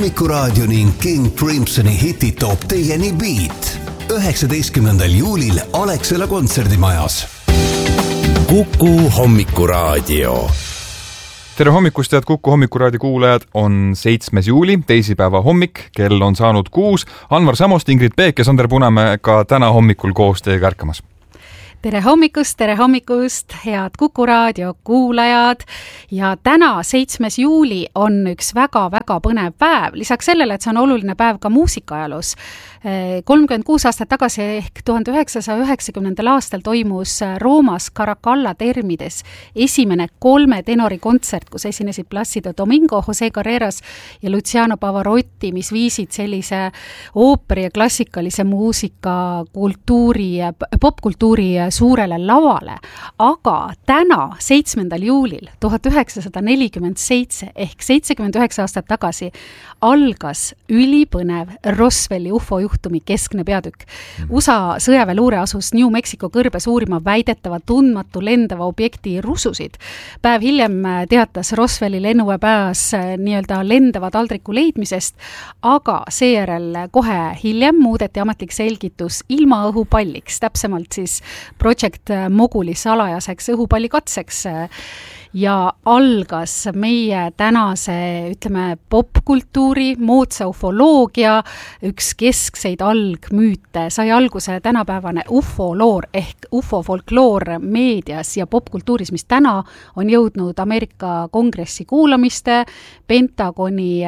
Hommikuraadio ning King Crimsoni hitid toob teieni Beat 19. juulil Alexela kontserdimajas. Kuku Hommikuraadio. Tere hommikust, head Kuku Hommikuraadio kuulajad. On 7. juuli, teisipäeva hommik, kell on saanud 6. Anvar Samost, Ingrid Peek ja Sander Punamäe ka täna hommikul koos teiega ärkamas. Tere hommikust, head Kuku Raadio kuulajad. Ja täna, 7. juuli, on üks väga-väga põnev päev. Lisaks sellele, et see on oluline päev ka muusikaajalus. 36 aastat tagasi ehk 1990. aastal toimus Roomas Caracalla termides esimene 3 tenori kontsert, kus esinesid Placido Domingo, Jose Carreras ja Luciano Pavarotti, mis viisid sellise ooperi ja klassikalise muusika kultuuri, popkultuuri suurele lavale. Aga täna, 7. juulil 1947 ehk 79 aastat tagasi algas ülipõnev Roswelli UFO juhtumi keskne peatükk. USA sõjaväeluure asus New Mexico kõrbes uurima väidetava tundmatu lendava objekti rususid. Päev hiljem teatas Roswelli lennuväepäevas nii-öelda lendava taldriku leidmisest, aga seejärel kohe hiljem muudeti ametlik selgitus ilmaõhupalliks, täpsemalt siis Project Moguli salajaseks õhupallikatseks ja algas meie tänase, ütleme, popkultuuri, moodsa ufoloogia, üks keskseid algmüüte. Sai alguse tänapäevane ufoloor ehk ufofolkloor meedias ja popkultuuris, mis täna on jõudnud Ameerika kongressi kuulamiste, Pentagoni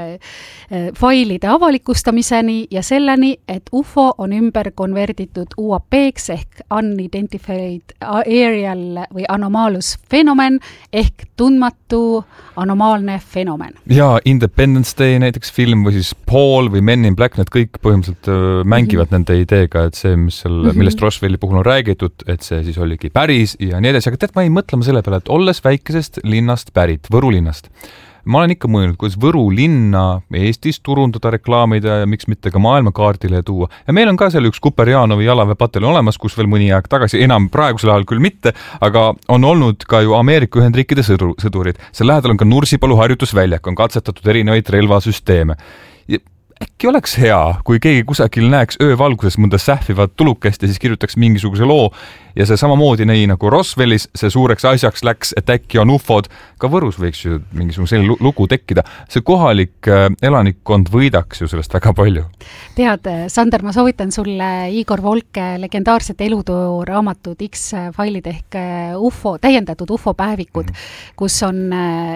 failide avalikustamiseni ja selleni, et UFO on ümber konverditud UAP-ks ehk Unidentified Aerial või Anomalous Phenomen ehk tundmatu anomaalne fenomen. Ja Independence Day näiteks film või siis Paul või Men in Black, need kõik põhimõtteliselt mängivad nende ideega, et see, millest Roswelli puhul on räägitud, et see siis oligi päris ja nii edasi. Aga tead, ma ei mõtlema selle peale, et olles väikesest linnast pärit, Võru linnast, ma olen ikka mõelnud, kuidas Võru linna Eestis turundada, reklaamida ja miks mitte ka maailmakaardile tuua. Ja meil on ka seal üks Kuperjanovi jalaväepataljon olemas, kus veel mõni aeg tagasi, enam praegusel ajal küll mitte, aga on olnud ka ju Ameerika Ühendriikide sõdurid. Seal lähedal on ka Nursipalu harjutusväljak, on katsetatud erinevaid relvasüsteeme. Ja äkki oleks hea, kui keegi kusagil näeks öövalguses mõnda sähvivat tulukest ja siis kirjutaks mingisuguse loo ja see samamoodi nii nagu Roswellis see suureks asjaks läks, et äkki on UFOd, ka Võrus võiks ju mingisugune selline lugu tekkida. See kohalik elanikkond võidaks ju sellest väga palju. Tead, Sander, ma soovitan sulle Igor Volke legendaarset elutöö raamatut X-failid ehk täiendatud UFO-päevikud, kus on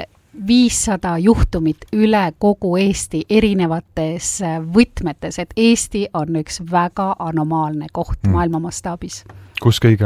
500 juhtumit üle kogu Eesti erinevates võtmetes, et Eesti on üks väga anomaalne koht maailma mastaabis. Kus kõige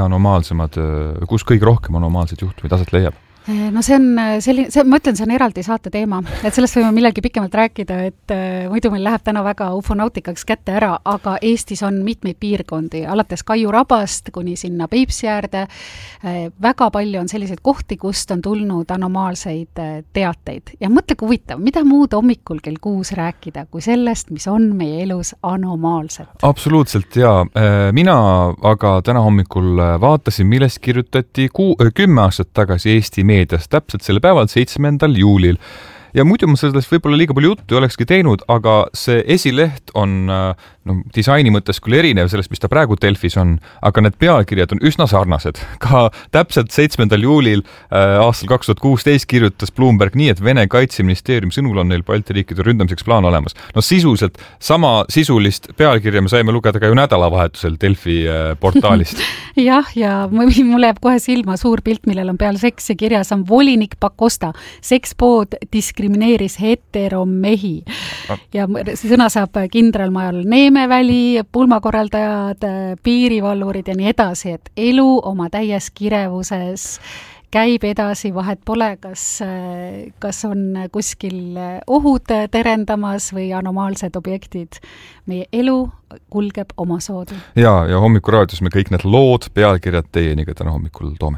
rohkem anomaalseid juhtumid aset leiab? No see on selline, ma ütlen, see on eraldi saate teema, et sellest võime millegi pikemalt rääkida, et muidu meil läheb täna väga ufonautikaks kätte ära, aga Eestis on mitmeid piirkondi, alates Kaiu rabast kuni sinna Peipsi äärde. Väga palju on selliseid kohti, kust on tulnud anomaalseid teateid. Ja mõtle huvitav, mida muud hommikul kell 6 rääkida, kui sellest, mis on meie elus anomaalset? Absoluutselt, jaa. Mina aga täna hommikul vaatasin, millest kirjutati 10 aastat tagasi Eesti meedias, täpselt selle päeval 7. juulil. Ja muidu ma sellest võib-olla liiga palju juttu olekski teinud, aga see esileht on disaini mõttes küll erinev sellest, mis ta praegu Delfis on, aga need pealkirjad on üsna sarnased. Ka täpselt 7. juulil aastal 2016 kirjutas Bloomberg nii, et Vene kaitseministeerium sõnul on neil Balti riikide ründamiseks plaan olemas. No sisuliselt sama sisulist pealkirja me saime lugeda ka ju nädalavahetusel Delfi portaalist. Jah, ja mulle jääb kohe silma suur pilt, millel on peal seks ja kirjas on volinik Pakosta. Sekspood diskrimineeris heteromehi. Ja sõna saab kindralmajal Neemeväli, pulmakorraldajad, piirivalvurid ja nii edasi, et elu oma täies kirevuses käib edasi, vahet pole, kas on kuskil ohud terendamas või anomaalsed objektid. Meie elu kulgeb oma soodu. Ja Hommikuraadios me kõik need lood, pealkirjad teieni ka täna hommikul toome.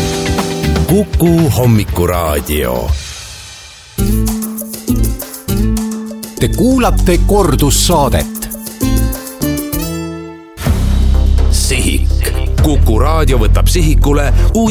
Kuku Hommikuraadio. Te kuulate kordussaadet. Sihik. Kuku Raadio võtab sihikule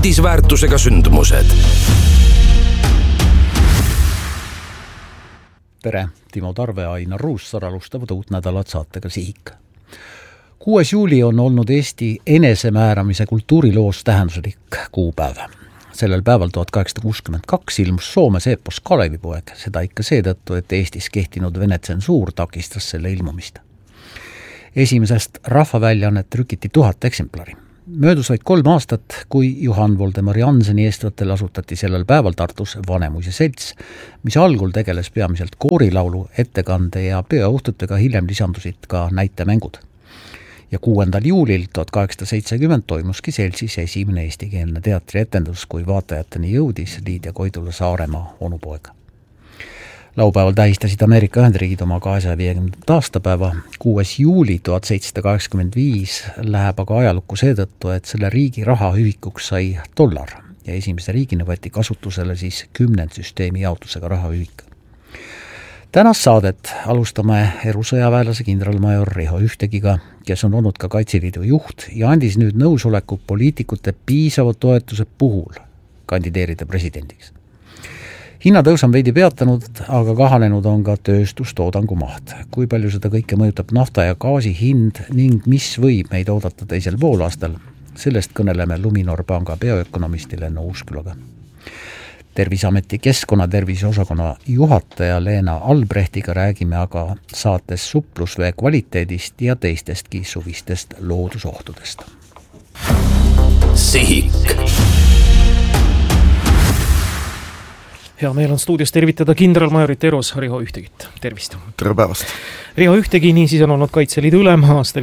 uudisväärtusega sündmused. Tere, Timo Tarve ja Ainar Ruussaar alustavad uut nädalat saatega Sihik. 6. juuli on olnud Eesti enesemääramise kultuuriloos tähenduslik kuupäev. Sellel päeval 1862 ilmus Soomes eepos Kalevipoeg, seda ikka seetõttu, et Eestis kehtinud Vene tsensuur takistas selle ilmumist. Esimesest rahvaväljaannet trükiti 1000 eksemplari. Möödus vaid 3 aastat, kui Johann Voldemar Jannseni eestvõttel asutati sellel päeval Tartus Vanemuise selts, mis algul tegeles peamiselt koorilaulu, ettekande ja peoõhtutega, hiljem lisandusid ka näitemängud. Ja 6. juulil 1870 toimuski seltsis esimene eestikeelne teatrietendus, kui vaatajateni jõudis Liidia Koidula Saaremaa onupoeg. Laupäeval tähistasid Ameerika Ühendriigid oma 250. aastapäeva. 6. juuli 1785 läheb aga ajalukku seetõttu, et selle riigi rahahüvikuks sai $, ja esimese riigina võeti kasutusele siis 10 süsteemi jaotusega rahahüvik. Tänast saadet alustame erusõjaväelase kindralmajor Riho Ühtegiga, kes on olnud ka Kaitseliidu juht ja andis nüüd nõusoleku poliitikute piisava toetuse puhul kandideerida presidendiks. Hinnatõus on veidi peatanud, aga kahanenud on ka tööstustoodangu maht. Kui palju seda kõike mõjutab nafta ja gaasi hind ning mis võib meid oodata teisel poolaastal, sellest kõneleme Luminor Panga bioökonomistile Lenno Uuskülaga. Terviseameti keskkonnatervise osakonna juhataja Leena Albrechtiga räägime aga saates suplusvee kvaliteedist ja teistestki suvistest loodusohtudest. Sihik. Hea meel on stuudios tervitada kindralmajorit Eros Riho Ühtegit. Tervist! Tere päevast! Riho Ühtegi niisiis on olnud Kaitseliidu ülem aastal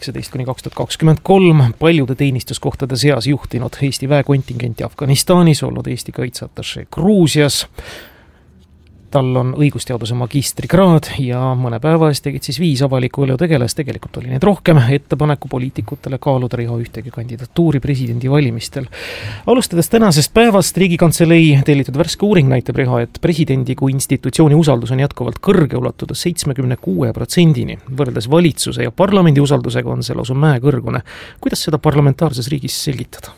2019–2023, paljude teenistuskohtade seas juhtinud Eesti väekontingenti Afganistanis, olnud Eesti kaitseatašee Gruusias. Tal on õigusteaduse magistrikraad ja mõne päeva eest tegid siis 5 avaliku elu tegeles, tegelikult oli neid rohkem, ettepaneku poliitikutele kaaluda Riho Ühtegi kandidatuuri presidendi valimistel. Alustades tänasest päevast, Riigikantselei tellitud värske uuring näitab, Riho, et presidendi kui institutsiooni usaldus on jätkuvalt kõrge, ulatudes 76%-ni. Võrreldes valitsuse ja parlamendi usaldusega on see lausa mäekõrgune. Kuidas seda parlamentaarses riigis selgitada?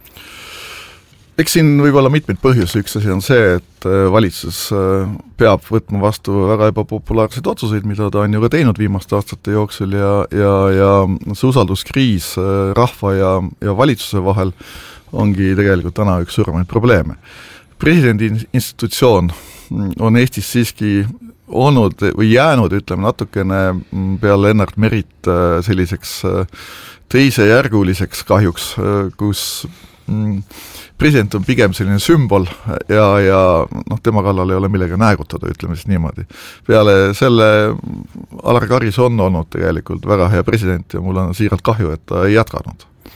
Eks siin võib olla mitmeid põhjusi. Üks asi on see, et valitsus peab võtma vastu väga ebapopulaarseid otsuseid, mida ta on ju ka teinud viimaste aastate jooksul ja see usalduskriis rahva ja valitsuse vahel ongi tegelikult täna üks suuremaid probleeme. Presidendi institutsioon on Eestis siiski olnud või jäänud, ütleme natukene peale Lennart Merit selliseks teisejärguliseks kahjuks, kus president on pigem selline sümbol ja tema kallal ei ole millega näägutada, ütleme siis niimoodi. Peale selle Alar Karis on olnud tegelikult väga hea president ja mul on siiralt kahju, et ta ei jätkanud.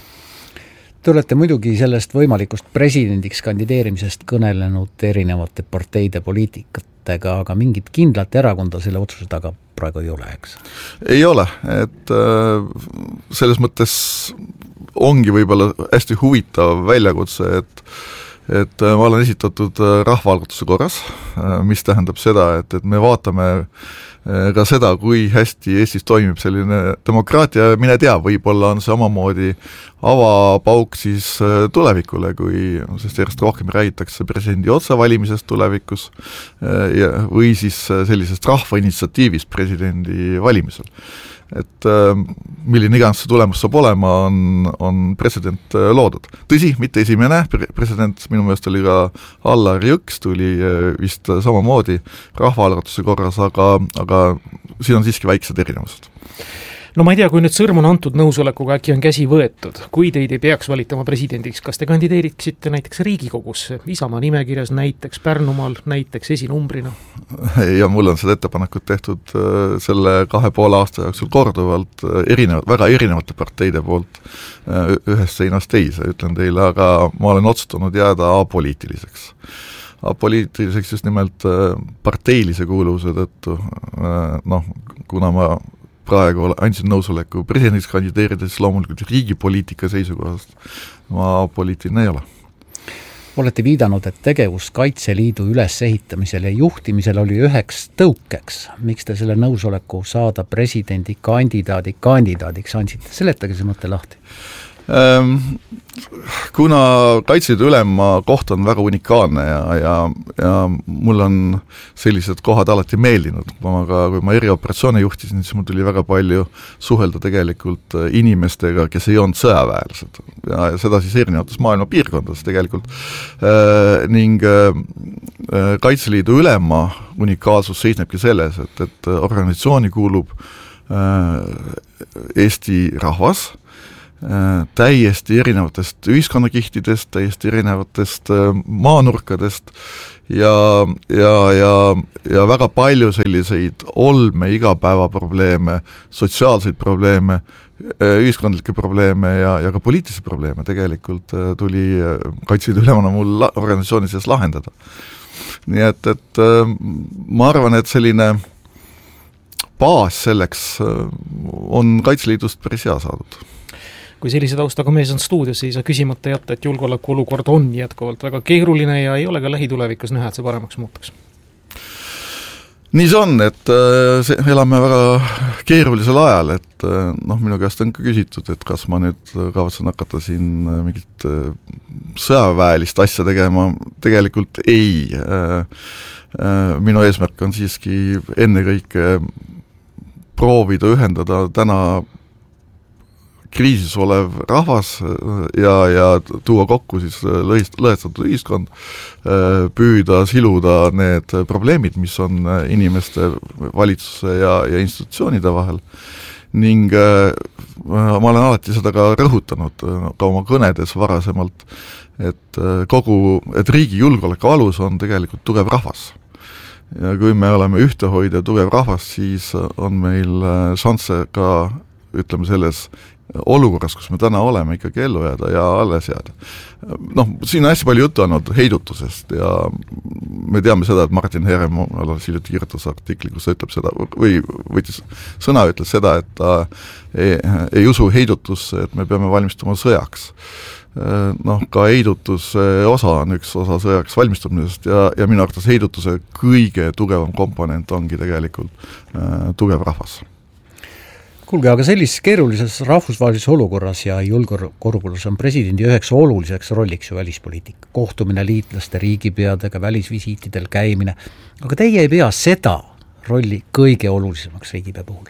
Te olete muidugi sellest võimalikust presidendiks kandideerimisest kõnelenud erinevate parteide poliitikatega, aga mingit kindlat erakonda selle otsuse taga praegu ei ole, eks? Ei ole, et selles mõttes ongi võib-olla hästi huvitav väljakutse, et ma olen esitatud rahvaalgatuse korras, mis tähendab seda, et me vaatame ka seda, kui hästi Eestis toimib selline demokraatia, mine tea, võib-olla on see omamoodi avapauk siis tulevikule, sest järjest rohkem räägitakse presidendi otsevalimisest tulevikus või siis sellisest rahvainitsiatiivist presidendi valimisel. Et milline iganes see tulemus saab olema, on president loodud. Tõsi, mitte esimene president, minu meelest oli ka Allar Jõks, tuli vist samamoodi rahvaalgatuse korras, aga siin on siiski väiksed erinevused. No ma ei tea, kui nüüd sõrm on antud nõusolekuga, äkki on käsi võetud. Kui teid ei peaks valitama presidendiks, kas te kandideeriksite näiteks Riigikogusse, Isamaa nimekirjas näiteks, Pärnumaal näiteks esinumbrina? Ja mul on seda ettepanekut tehtud selle 2,5 aasta jooksul korduvalt väga erinevate parteide poolt ühest seinast teise, ütlen teile, aga ma olen otsustanud jääda apoliitiliseks. Apoliitiliseks just nimelt parteilise kuuluvuse tõttu, kuna ma praegu andsin nõusoleku presidendiks kandideerides loomulikult riigipoliitika seisukohast ma poliitiline ei ole. Olete viidanud, et tegevus Kaitseliidu ülesehitamisel ja juhtimisel oli üheks tõukeks. Miks te selle nõusoleku saada presidendi kandidaadiks andsite? Seletage see mõte lahti. Kuna Kaitseliidu ülema koht on väga unikaalne ja mul on sellised kohad alati meeldinud, kui ma erioperatsioone juhtisin, siis mul tuli väga palju suhelda tegelikult inimestega, kes ei olnud sõjaväelased ja seda siis erinevates maailma piirkondades tegelikult ning Kaitseliidu ülema unikaalsus seisnebki selles, et organisatsiooni kuulub Eesti rahvas täiesti erinevatest ühiskonnakihtidest, täiesti erinevatest maanurkadest ja väga palju selliseid olme, igapäevaprobleeme, sotsiaalseid probleeme, ühiskondlikke probleeme ja ka poliitilisi probleeme tegelikult tuli Kaitseliidu ülemana mul organisatsiooni sees lahendada. Nii et ma arvan, et selline baas selleks on Kaitseliidust päris hea saadud. Kui sellise taustaga mees on stuudios, siis ei saa küsimata jätta, et julgeoleku olukord on jätkuvalt väga keeruline ja ei ole ka lähitulevikus näha, et see paremaks muutuks. Nii see on, et elame väga keerulisel ajal, et minu käest on ka küsitud, et kas ma nüüd kavatsen hakata siin mingit sõjaväelist asja tegema, tegelikult ei. Minu eesmärk on siiski ennekõike proovida ühendada täna kriisis olev rahvas ja tuua kokku siis lõhestatud ühiskond, püüda siluda need probleemid, mis on inimeste, valitsuse ja institutsioonide vahel. Ning ma olen alati seda ka rõhutanud ka oma kõnedes varasemalt, et riigi julgeoleku alus on tegelikult tugev rahvas. Ja kui me oleme ühtehoid ja tugev rahvas, siis on meil šansse ka, ütleme selles olukorras, kus me täna oleme, ikkagi ellu jääda ja alles jääda. Siin on hästi palju juttu olnud heidutusest ja me teame seda, et Martin Herem hiljuti kirjutas artikli, kus ta ütleb seda, või võttis sõna, ütles seda, et ta ei usu heidutusse, et me peame valmistuma sõjaks. Ka heidutuse osa on üks osa sõjaks valmistumisest ja minu arvates heidutuse kõige tugevam komponent ongi tegelikult tugev rahvas. Kuulge, aga sellises keerulises rahvusvahelises olukorras ja julgeolekuolukorras on presidendi üheks oluliseks rolliks ju välispoliitika. Kohtumine liitlaste riigipeadega, välisvisiitidel käimine. Aga teie ei pea seda rolli kõige olulisemaks riigipea puhul?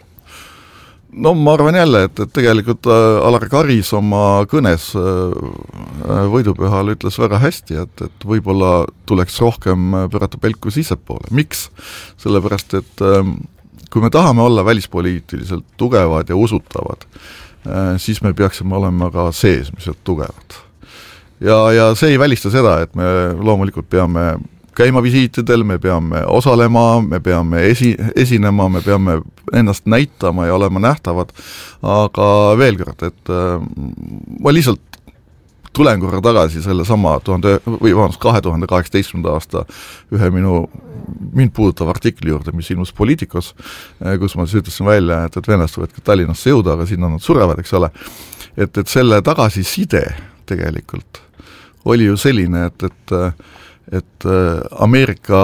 Ma arvan jälle, et tegelikult Alar Karis oma kõnes võidupühal ütles väga hästi, et võib-olla tuleks rohkem pöörata pelku sissepoole. Miks? Sellepärast, et kui me tahame olla välispoliitiliselt tugevad ja usutavad, siis me peaksime olema ka seesmiselt tugevad. Ja see ei välista seda, et me loomulikult peame käima visiitidel, me peame osalema, me peame esinema, me peame ennast näitama ja olema nähtavad, aga veel kord, et ma lihtsalt tulen korra tagasi selle sama 2018. aasta ühe mind puudutav artikli juurde, mis ilmus Poliitikos, kus ma siis ütlesin välja, et venelast võetki Tallinnasse jõuda, aga sinna nad surevad, eks ole. Et selle tagasiside tegelikult oli ju selline, et Ameerika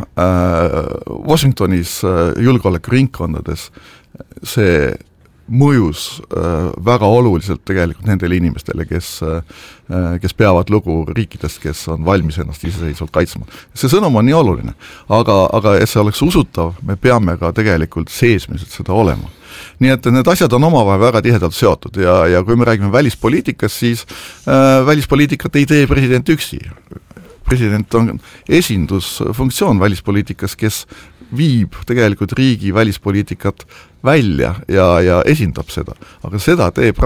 Washingtonis julgeolekuringkondades see mõjus väga oluliselt tegelikult nendele inimestele, kes peavad lugu riikidest, kes on valmis ennast iseseisvalt kaitsma. See sõnum on nii oluline, aga et see oleks usutav, me peame ka tegelikult seesmiselt seda olema. Nii et need asjad on omavahel väga tihedalt seotud ja kui me räägime välispoliitikast, siis välispoliitikat ei tee president üksi. President on esindusfunktsioon välispoliitikas, kes viib tegelikult riigi välispoliitikat välja ja esindab seda. Aga seda teeb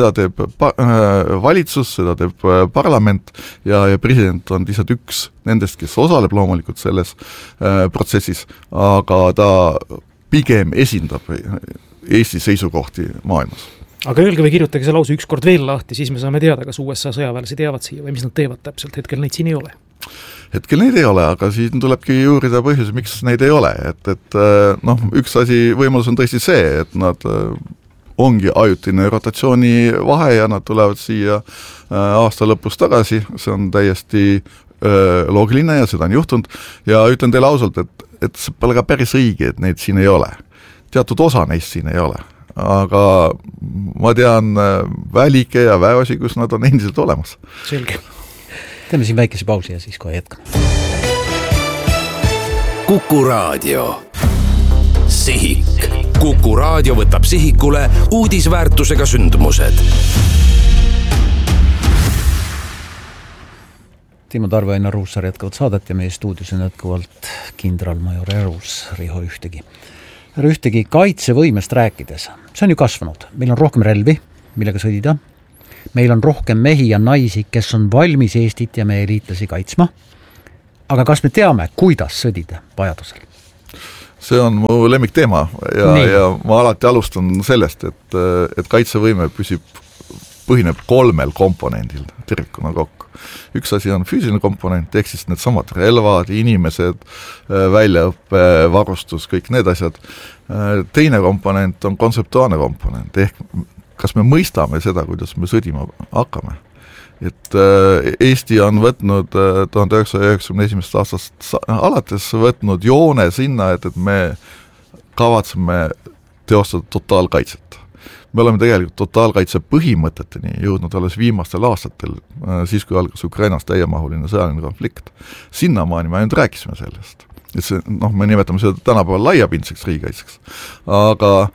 valitsus, seda teeb parlament ja president on lihtsalt üks nendest, kes osaleb loomulikult selles protsessis, aga ta pigem esindab Eesti seisukohti maailmas. Aga öelge või kirjutage see lause ükskord veel lahti, siis me saame teada, kas USA sõjaväelased jäävad siia või mis nad teevad täpselt, hetkel neid siin ei ole. Hetkel neid ei ole, aga siin tulebki juurida põhjus, miks neid ei ole, et üks asi, võimalus on tõesti see, et nad ongi ajutine rotatsiooni vahe ja nad tulevad siia aasta lõpus tagasi, see on täiesti loogiline ja seda on juhtunud ja ütlen teile ausalt, et see pole ka päris õige, et neid siin ei ole. Teatud osa neist siin ei ole, aga ma tean välikke ja väeosi, kus nad on endiselt olemas. Selge. Teeme siin väikese pausi ja siis kohe jätkame. Kuku Raadio. Sihik. Kuku Raadio võtab sihikule uudisväärtusega sündmused. Timo Tarve ja Ainar Ruussaar jätkavad saadet ja meie stuudios on jätkuvalt kindralmajor Riho Ühtegi. Ühtegi kaitsevõimest rääkides, see on ju kasvanud. Meil on rohkem relvi, millega sõdida. Meil on rohkem mehi ja naisi, kes on valmis Eestit ja meie liitlasi kaitsma. Aga kas me teame, kuidas sõdida vajadusel? See on mu lemmik teema ja ma alati alustan sellest, et kaitsevõime põhineb 3 komponendil tervikuna kokku. Üks asi on füüsiline komponent, ehk siis need samad relvad, inimesed, väljaõppe, varustus, kõik need asjad. Teine komponent on kontseptuaalne komponent, ehk kas me mõistame seda, kuidas me sõdima hakkame. Et Eesti on võtnud 1991. aastast alates võtnud joone sinna, et me kavatseme teostada totaalkaitset. Me oleme tegelikult totaalkaitse põhimõteteni jõudnud alles viimastel aastatel, siis kui algas Ukrainas täiemahuline sõjaline konflikt. Sinnamaani me ainult rääkisime sellest. Et see, me nimetame seda tänapäeval laiapindseks riigikaitseks. Aga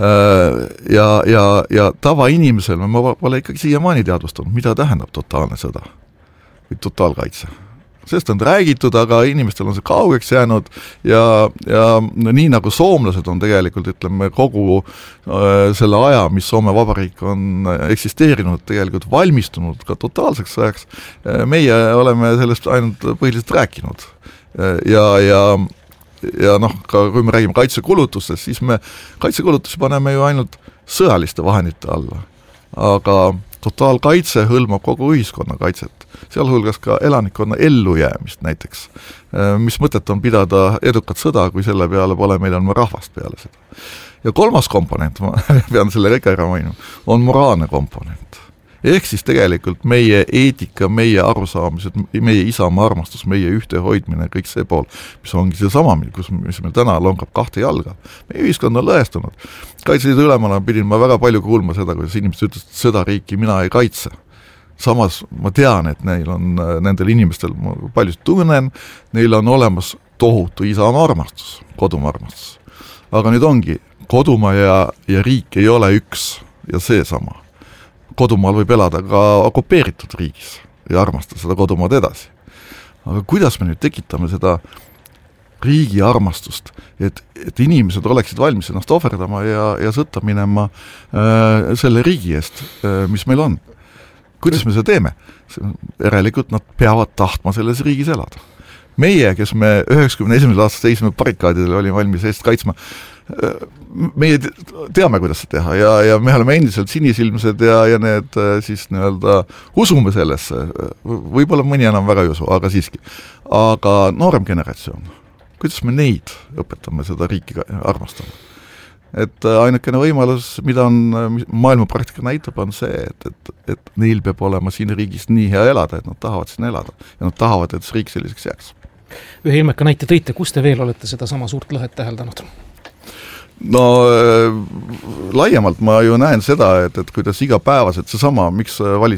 ja tavainimesel me pole ikkagi siiamaani teadvustanud, mida tähendab totaalne sõda või totaalkaitse. Sellest on räägitud, aga inimestel on see kaugeks jäänud ja nii nagu soomlased on tegelikult, ütleme, kogu selle aja, mis Soome Vabariik on eksisteerinud, tegelikult valmistunud ka totaalseks sõjaks, meie oleme sellest ainult põhiliselt rääkinud. Ja ka kui me räägime kaitsekulutustest, siis me kaitsekulutusi paneme ju ainult sõjaliste vahendite alla. Aga totaalkaitse hõlmab kogu ühiskonna kaitset, sealhulgas ka elanikkonna ellujäämist näiteks. Mis mõtet on pidada edukat sõda, kui selle peale pole meil on rahvast peale seda. Ja 3. komponent, ma pean selle ikka ära mainima, on moraalne komponent. Ehk siis tegelikult meie eetika, meie arusaamised, meie isamaa armastus, meie ühtehoidmine, kõik see pool, mis ongi see sama, mis meil täna longab 2 jalga. Meie ühiskond on lõhestunud. Kaitseliidu ülemana pidin ma väga palju kuulma seda, kuidas inimesed ütlesid, et seda riiki mina ei kaitse. Samas ma tean, et nendel inimestel, ma paljust tunnen, neil on olemas tohutu isamaa armastus, kodumaa armastus. Aga nüüd ongi, kodumaa ja riik ei ole üks ja see sama. Kodumaal võib elada ka okupeeritud riigis ja armastada seda kodumaad edasi. Aga kuidas me nüüd tekitame seda riigi armastust, et inimesed oleksid valmis ennast ohverdama ja sõtta minema selle riigi eest, mis meil on? Kuidas me seda teeme? Järelikult nad peavad tahtma selles riigis elada. Meie, kes me 91. aastast seisime barrikaadidel, olime valmis eest kaitsma, meie teame, kuidas seda teha ja me oleme endiselt sinisilmsed ja need siis usume sellesse, võib-olla mõni enam väga ei usu, aga siiski. Aga noorem generatsioon, kuidas me neid õpetame seda riiki armastama? Et ainukene võimalus, mida maailmapraktika näitab, on see, et neil peab olema siin riigis nii hea elada, et nad tahavad siin elada ja nad tahavad, et see riik selliseks jääks. Ühe ilmeka näite tõite, kus te veel olete seda sama suurt lõhet täheldanud? No laiemalt ma ju näen seda, et kuidas igapäevaselt seesama, miks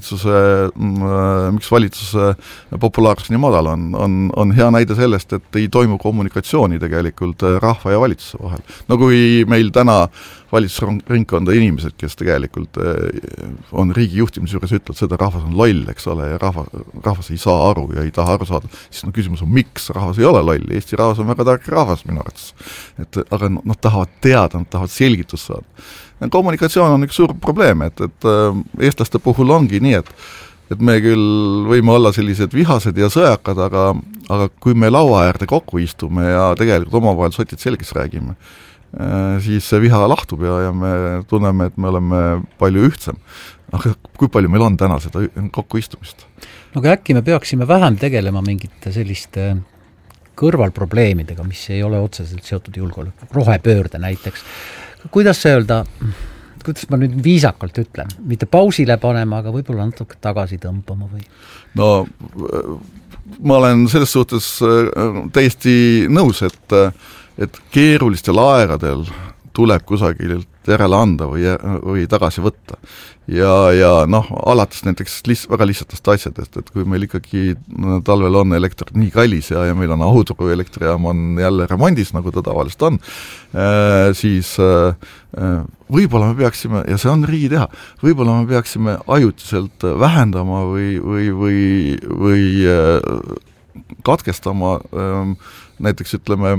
valitsuse populaarsus nii madal on hea näide sellest, et ei toimu kommunikatsiooni tegelikult rahva ja valitsuse vahel. No kui meil täna valitsusringkonda inimesed, kes tegelikult on riigi juhtimise juures ütlevad seda, rahvas on loll, eks ole, ja rahvas ei saa aru ja ei taha aru saada, siis küsimus on, miks rahvas ei ole loll? Eesti rahvas on väga tark rahvas minu arvates. Aga nad tahavad teada, nad tahavad selgitust saada. Kommunikatsioon on üks suur probleem, et eestlaste puhul ongi nii, et me küll võime olla sellised vihased ja sõjakad, aga kui me laua äärde kokku istume ja tegelikult omavahel sotid selgeks räägime, siis see viha lahtub ja me tunneme, et me oleme palju ühtsem. Aga kui palju meil on täna seda kokkuistumist? No aga äkki me peaksime vähem tegelema mingite selliste kõrvalprobleemidega, mis ei ole otseselt seotud julgeoleku, rohepöörde näiteks. Kuidas öelda, kuidas ma nüüd viisakalt ütlen, mitte pausile panema, aga võib-olla natuke tagasi tõmbama või? No ma olen selles suhtes täiesti nõus, et keerulistel aegadel tuleb kusagilt järele anda või tagasi võtta. Ja alates näiteks väga lihtsatest asjadest, et kui meil ikkagi talvel on elekter nii kallis ja meil on Ahuturu elektrijaam on jälle remondis, nagu ta tavaliselt on, siis võib-olla me peaksime, ja see on riigi teha, võib-olla me peaksime ajutiselt vähendama või katkestama näiteks ütleme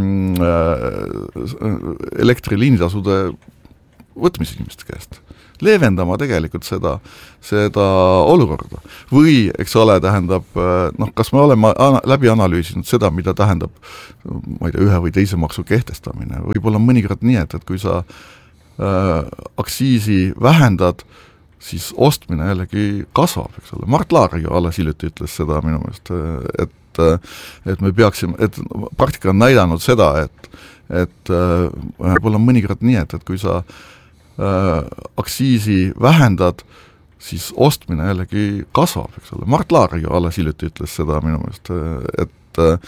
elektriliinitasude võtmise inimeste käest. Leevendama tegelikult seda olukorda. Või, eks ole, tähendab, kas me oleme läbi analüüsinud seda, mida tähendab, ma ei tea, ühe või teise maksu kehtestamine. Võib-olla mõnikord nii, et kui sa aktsiisi vähendad, siis ostmine jällegi kasvab, eks ole. Mart Laar ju alles hiljuti ütles seda minu meelest, et me peaksime, et praktika on näidanud seda, et võib-olla mõnikord nii, et kui sa aktsiisi vähendad, siis ostmine jällegi kasvab, eks ole. Mart Laar ju alles hiljuti ütles seda minu meelest, et